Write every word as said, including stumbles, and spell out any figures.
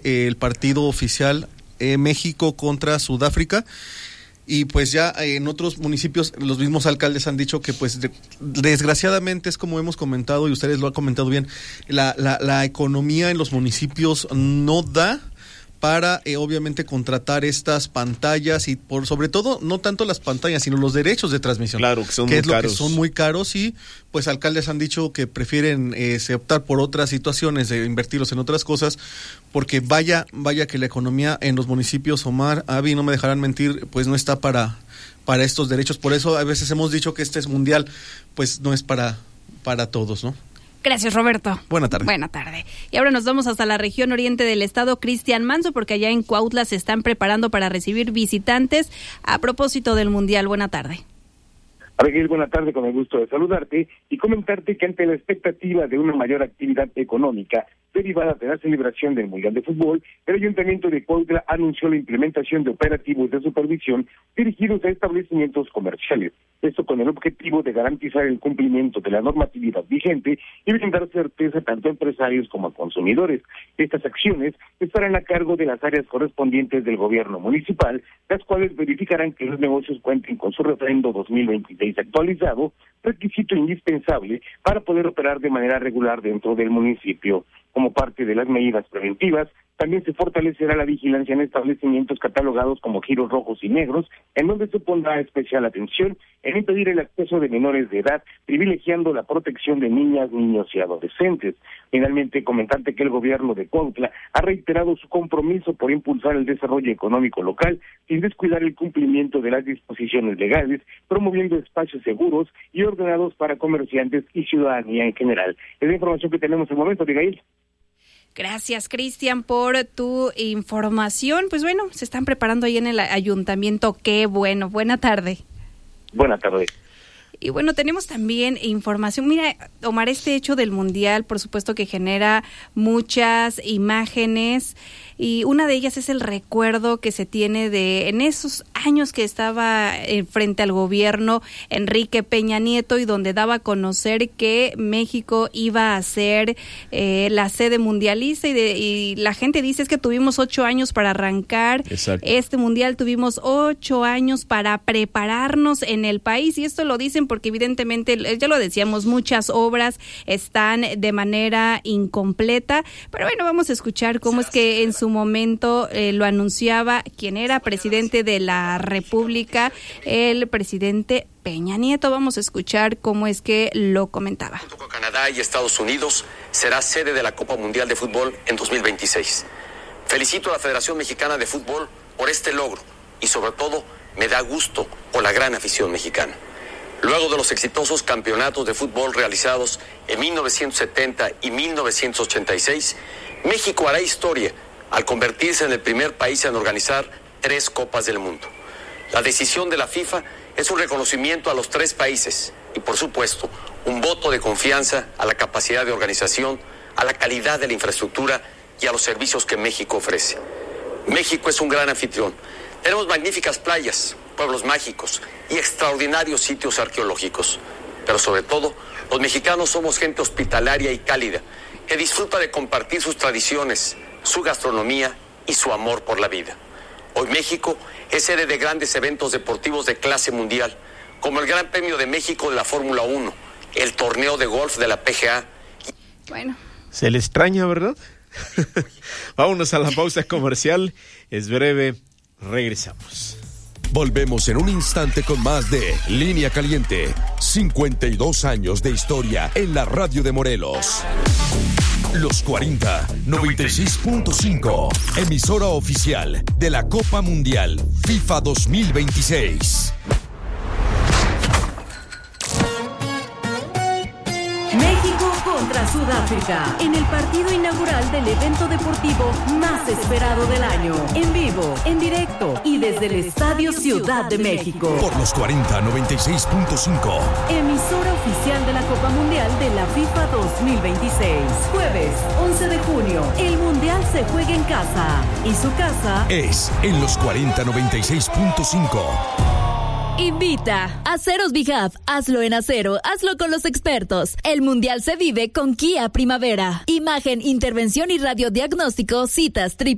eh, el partido oficial eh, México contra Sudáfrica. Y pues ya en otros municipios los mismos alcaldes han dicho que pues de, desgraciadamente es como hemos comentado y ustedes lo han comentado bien, la, la, la economía en los municipios no da para eh, obviamente contratar estas pantallas y por sobre todo no tanto las pantallas sino los derechos de transmisión. Claro, que son que muy es lo caros. que son muy caros y pues alcaldes han dicho que prefieren eh, optar por otras situaciones, de invertirlos en otras cosas, porque vaya vaya que la economía en los municipios, Omar, Avi, no me dejarán mentir, pues no está para para estos derechos. Por eso a veces hemos dicho que este es mundial, pues no es para para todos, ¿no? Gracias, Roberto. Buena tarde. Buena tarde. Y ahora nos vamos hasta la región oriente del estado, Cristian Manso, porque allá en Cuautla se están preparando para recibir visitantes a propósito del Mundial. Buena tarde. Abigail, buena tarde, con el gusto de saludarte y comentarte que ante la expectativa de una mayor actividad económica derivada de la celebración del Mundial de Fútbol, el Ayuntamiento de Cuautla anunció la implementación de operativos de supervisión dirigidos a establecimientos comerciales. Esto con el objetivo de garantizar el cumplimiento de la normatividad vigente y brindar certeza tanto a empresarios como a consumidores. Estas acciones estarán a cargo de las áreas correspondientes del gobierno municipal, las cuales verificarán que los negocios cuenten con su refrendo dos mil veintiséis actualizado, requisito indispensable para poder operar de manera regular dentro del municipio. Como parte de las medidas preventivas, también se fortalecerá la vigilancia en establecimientos catalogados como giros rojos y negros, en donde se pondrá especial atención en impedir el acceso de menores de edad, privilegiando la protección de niñas, niños y adolescentes. Finalmente, comentarte que el gobierno de Cuautla ha reiterado su compromiso por impulsar el desarrollo económico local, sin descuidar el cumplimiento de las disposiciones legales, promoviendo espacios seguros y ordenados para comerciantes y ciudadanía en general. Es la información que tenemos en el momento, Abigail. Gracias, Cristian, por tu información. Pues bueno, se están preparando ahí en el ayuntamiento. Qué bueno. Buena tarde. Buena tarde. Y bueno, tenemos también información. Mira, Omar, este hecho del Mundial, por supuesto que genera muchas imágenes y una de ellas es el recuerdo que se tiene de en esos años que estaba frente al gobierno Enrique Peña Nieto y donde daba a conocer que México iba a ser eh, la sede mundialista y, de, y la gente dice es que tuvimos ocho años para arrancar. Exacto. Este Mundial, tuvimos ocho años para prepararnos en el país y esto lo dicen porque evidentemente, ya lo decíamos, muchas obras están de manera incompleta, pero bueno, vamos a escuchar cómo es que en su momento eh, lo anunciaba quien era presidente de la República, el presidente Peña Nieto. Vamos a escuchar cómo es que lo comentaba. Junto con Canadá y Estados Unidos será sede de la Copa Mundial de Fútbol en dos mil veintiséis. Felicito a la Federación Mexicana de Fútbol por este logro y sobre todo me da gusto por la gran afición mexicana. Luego de los exitosos campeonatos de fútbol realizados en mil novecientos setenta y mil novecientos ochenta y seis, México hará historia al convertirse en el primer país en organizar tres Copas del Mundo. La decisión de la FIFA es un reconocimiento a los tres países y, por supuesto, un voto de confianza a la capacidad de organización, a la calidad de la infraestructura y a los servicios que México ofrece. México es un gran anfitrión. Tenemos magníficas playas, pueblos mágicos y extraordinarios sitios arqueológicos. Pero sobre todo, los mexicanos somos gente hospitalaria y cálida, que disfruta de compartir sus tradiciones, su gastronomía y su amor por la vida. Hoy México es sede de grandes eventos deportivos de clase mundial, como el Gran Premio de México de la Fórmula uno, el torneo de golf de la P G A. Bueno. Se le extraña, ¿verdad? Vámonos a la pausa comercial. Es breve. Regresamos. Volvemos en un instante con más de Línea Caliente. cincuenta y dos años de historia en la radio de Morelos. Los cuarenta, noventa y seis punto cinco. Emisora oficial de la Copa Mundial FIFA dos mil veintiséis. México contra Sudáfrica, en el partido inaugural del evento deportivo más esperado del año. En vivo, en directo y desde el Estadio Ciudad de México. Por los cuarenta, noventa y seis punto cinco. Emisora oficial de la Copa Mundial de la FIFA dos mil veintiséis. Jueves, once de junio, el Mundial se juega en casa. Y su casa es en los cuarenta, noventa y seis punto cinco. Invita. Aceros Big-Hub. Hazlo en acero. Hazlo con los expertos. El Mundial se vive con Kia Primavera. Imagen, intervención y radiodiagnóstico. Citas triple